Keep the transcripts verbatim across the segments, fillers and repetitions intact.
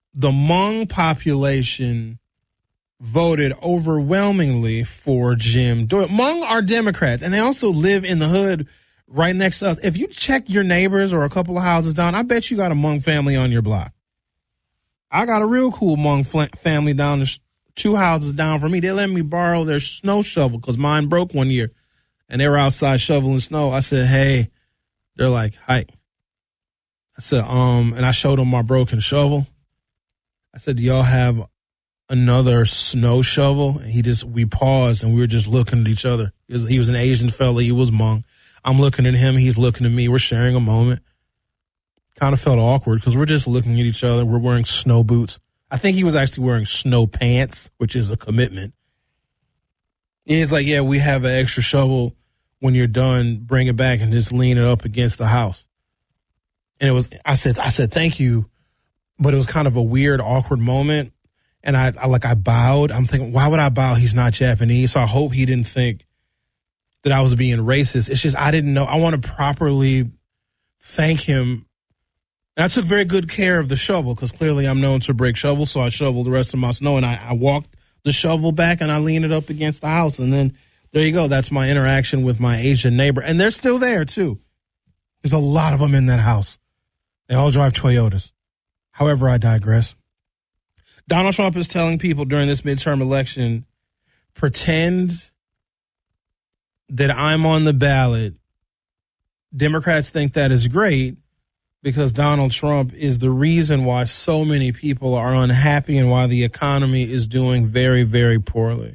the Hmong population voted overwhelmingly for Jim Doyle. Hmong are Democrats, and they also live in the hood right next to us. If you check your neighbors or a couple of houses down, I bet you got a Hmong family on your block. I got a real cool Hmong fl- family down the sh- two houses down from me. They let me borrow their snow shovel because mine broke one year, and they were outside shoveling snow. I said, hey. They're like, hi. I said, um, and I showed them my broken shovel. I said, do y'all have another snow shovel? And he just, we paused and we were just looking at each other. He was, he was an Asian fella. He was Hmong. I'm looking at him. He's looking at me. We're sharing a moment. Kind of felt awkward because we're just looking at each other. We're wearing snow boots. I think he was actually wearing snow pants, which is a commitment. He's like, yeah, we have an extra shovel. When you're done, bring it back and just lean it up against the house. And it was, I said, I said, thank you. But it was kind of a weird, awkward moment. And I, I like, I bowed. I'm thinking, why would I bow? He's not Japanese. So I hope he didn't think that I was being racist. It's just, I didn't know. I want to properly thank him. And I took very good care of the shovel because clearly I'm known to break shovels. So I shoveled the rest of my snow and I, I walked the shovel back and I leaned it up against the house. And then there you go. That's my interaction with my Asian neighbor. And they're still there too. There's a lot of them in that house. They all drive Toyotas. However, I digress. Donald Trump is telling people during this midterm election, pretend that I'm on the ballot. Democrats think that is great because Donald Trump is the reason why so many people are unhappy and why the economy is doing very, very poorly.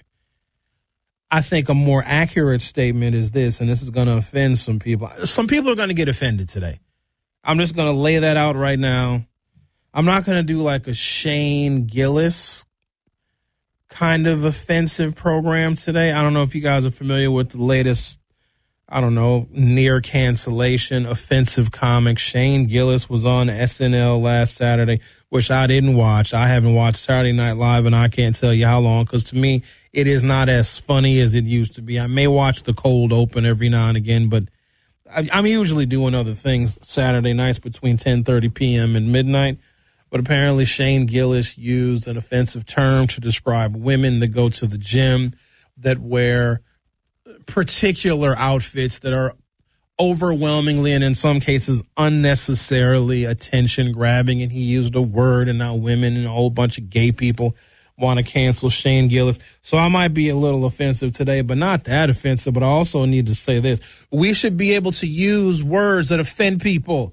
I think a more accurate statement is this, and this is going to offend some people. Some people are going to get offended today. I'm just going to lay that out right now. I'm not going to do like a Shane Gillis kind of offensive program today. I don't know if you guys are familiar with the latest, I don't know, near cancellation offensive comic. Shane Gillis was on S N L last Saturday, which I didn't watch. I haven't watched Saturday Night Live, and I can't tell you how long, because to me, it is not as funny as it used to be. I may watch the cold open every now and again, but I, I'm usually doing other things Saturday nights between ten thirty p.m. and midnight. But apparently Shane Gillis used an offensive term to describe women that go to the gym, that wear particular outfits that are overwhelmingly and in some cases unnecessarily attention grabbing. And he used a word, and now women and a whole bunch of gay people want to cancel Shane Gillis. So I might be a little offensive today, but not that offensive. But I also need to say this. We should be able to use words that offend people.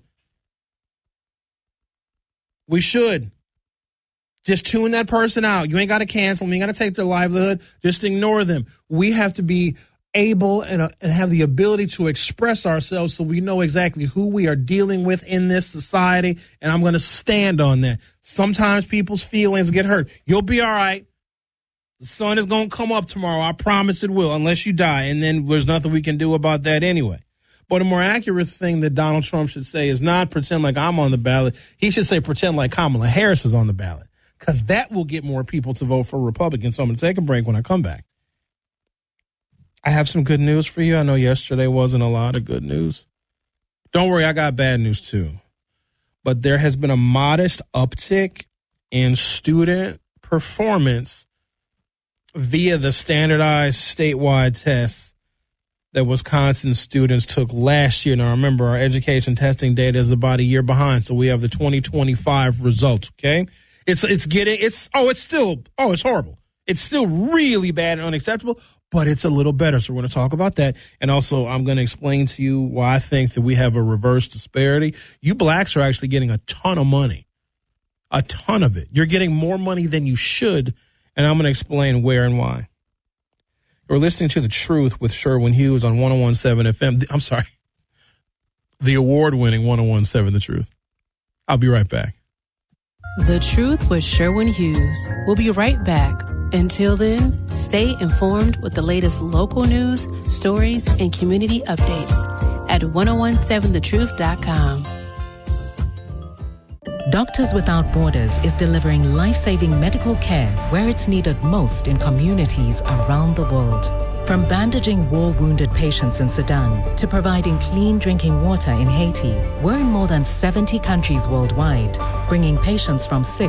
We should. Just tune that person out. You ain't got to cancel them. You ain't got to take their livelihood. Just ignore them. We have to be able and, uh, and have the ability to express ourselves so we know exactly who we are dealing with in this society, and I'm going to stand on that. Sometimes people's feelings get hurt. You'll be all right. The sun is going to come up tomorrow. I promise it will, unless you die, and then there's nothing we can do about that anyway. But a more accurate thing that Donald Trump should say is not pretend like I'm on the ballot. He should say pretend like Kamala Harris is on the ballot, because that will get more people to vote for Republicans. So I'm going to take a break when I come back. I have some good news for you. I know yesterday wasn't a lot of good news. Don't worry, I got bad news too. But there has been a modest uptick in student performance via the standardized statewide tests that Wisconsin students took last year. Now, remember, our education testing data is about a year behind, so we have the twenty twenty-five results, okay? It's it's getting, it's, oh, it's still, oh, it's horrible. It's still really bad and unacceptable, but it's a little better. So we're going to talk about that. And also, I'm going to explain to you why I think that we have a reverse disparity. You blacks are actually getting a ton of money, a ton of it. You're getting more money than you should, and I'm going to explain where and why. You're listening to The Truth with Sherwin Hughes on one oh one point seven F M. I'm sorry, the award-winning one oh one point seven The Truth. I'll be right back. The Truth with Sherwin Hughes. We'll be right back. Until then, stay informed with the latest local news, stories, and community updates at ten seventeen the truth dot com. Doctors Without Borders is delivering life-saving medical care where it's needed most in communities around the world. From bandaging war-wounded patients in Sudan to providing clean drinking water in Haiti, we're in more than seventy countries worldwide, bringing patients from six